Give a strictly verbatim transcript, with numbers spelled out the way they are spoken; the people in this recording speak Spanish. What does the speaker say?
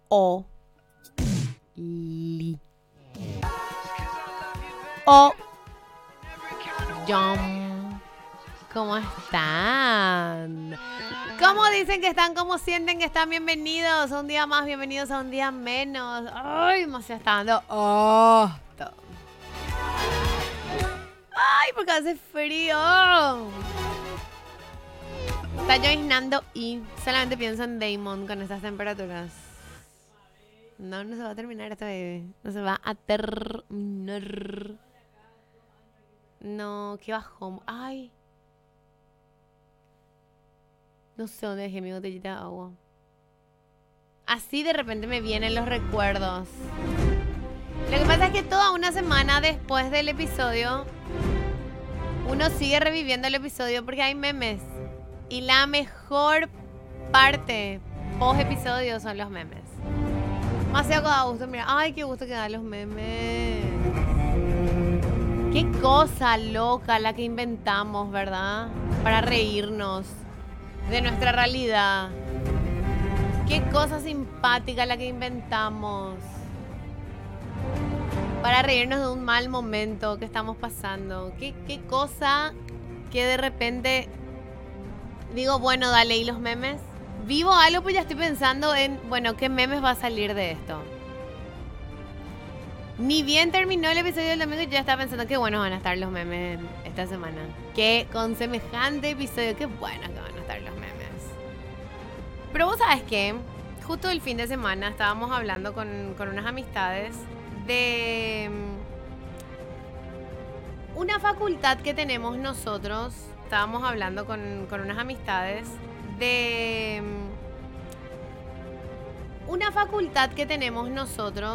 O. Li. O. Yom. ¿Cómo están? ¿Cómo dicen que están? ¿Cómo sienten que están? Bienvenidos a un día más, bienvenidos a un día menos. Ay, me se está dando hosto. Ay, porque hace frío. Está lloviznando y solamente pienso en Damon con estas temperaturas. No, no se va a terminar esto, bebé. No se va a terminar. No, qué bajón. Ay. No sé dónde dejé mi botellita de agua. Así de repente me vienen los recuerdos. Lo que pasa es que toda una semana después del episodio, uno sigue reviviendo el episodio porque hay memes. Y la mejor parte post episodio son los memes. Demasiado a gusto, mira. Ay, qué gusto que dan los memes. Qué cosa loca la que inventamos, ¿verdad? Para reírnos de nuestra realidad. Qué cosa simpática la que inventamos para reírnos de un mal momento que estamos pasando. Qué, qué cosa que de repente digo, bueno, dale, ¿y los memes? Vivo algo, pues ya estoy pensando en, bueno, ¿qué memes va a salir de esto? Ni bien terminó el episodio del domingo y yo ya estaba pensando qué buenos van a estar los memes esta semana. Que con semejante episodio, qué buenos que van a estar los memes. Pero vos sabes qué, justo el fin de semana estábamos hablando con, con unas amistades de una facultad que tenemos nosotros. Estábamos hablando con, con unas amistades de una facultad que tenemos nosotros